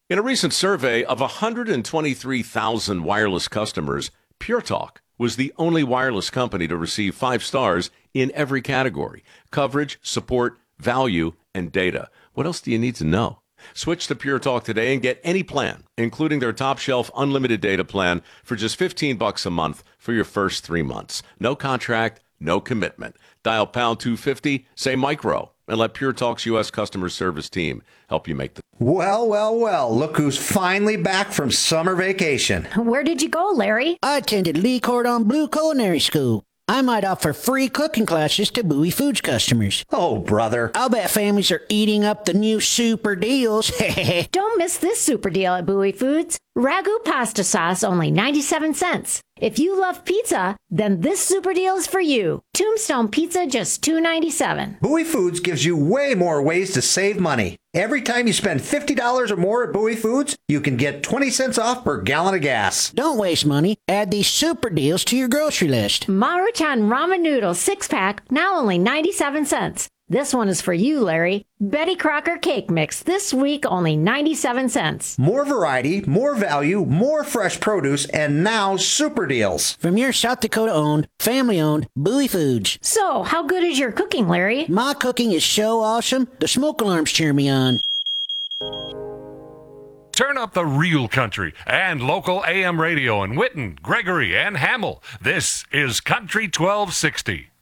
In a recent survey of 123,000 wireless customers, Pure Talk was the only wireless company to receive 5 stars in every category: coverage, support, value, and data. What else do you need to know? Switch to Pure Talk today and get any plan, including their top shelf unlimited data plan, for just $15 a month for your first 3 months. No contract, no commitment. Dial pound 250, say micro, and let Pure Talk's U.S. customer service team help you make the... Well, look who's finally back from summer vacation. Where did you go, Larry? I attended Lee Cordon Bleu Culinary School. I might offer free cooking classes to Bowie Foods customers. Oh, brother. I'll bet families are eating up the new super deals. Don't miss this super deal at Bowie Foods. Ragu pasta sauce, only 97 cents. If you love pizza, then this super deal is for you. Tombstone pizza, just $2.97. Bowie Foods gives you way more ways to save money. Every time you spend $50 or more at Bowie Foods, you can get 20 cents off per gallon of gas. Don't waste money. Add these super deals to your grocery list. Maruchan ramen noodles 6-pack, now only 97 cents. This one is for you, Larry. Betty Crocker cake mix, this week only 97 cents. More variety, more value, more fresh produce, and now super deals. From your South Dakota-owned, family-owned Bowie Foods. So, how good is your cooking, Larry? My cooking is so awesome, the smoke alarms cheer me on. Turn up the real country and local AM radio in Whitten, Gregory, and Hamill. This is Country 1260.